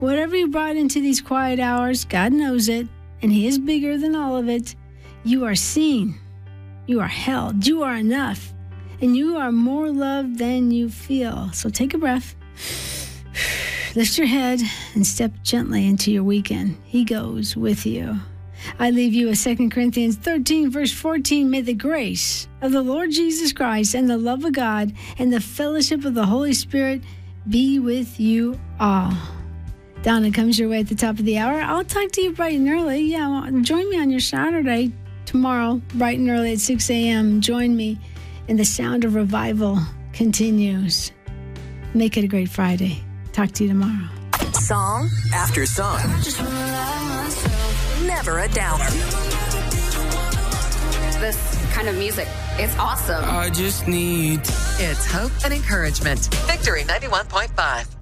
Whatever you brought into these quiet hours, God knows it, and He is bigger than all of it. You are seen. You are held. You are enough. And you are more loved than you feel. So take a breath. Lift your head and step gently into your weekend. He goes with you. I leave you with 2 Corinthians 13, verse 14. May the grace of the Lord Jesus Christ and the love of God and the fellowship of the Holy Spirit be with you all. Donna comes your way at the top of the hour. I'll talk to you bright and early. Yeah, join me on your Saturday tomorrow, bright and early at 6 a.m. Join me, and the sound of revival continues. Make it a great Friday. Talk to you tomorrow. Song after song. Never a downer. This kind of music, it's awesome. I just need... It's hope and encouragement. Victory 91.5.